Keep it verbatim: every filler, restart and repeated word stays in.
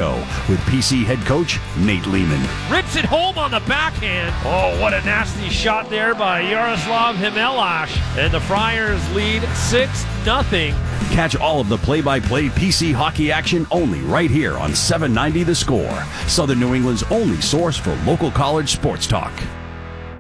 with P C head coach Nate Lehman. Rips it home on the backhand. Oh, what a nasty shot there by Yaroslav Himelash. And the Friars lead six nothing. Catch all of the play-by-play P C hockey action only right here on seven ninety The Score, Southern New England's only source for local college sports talk.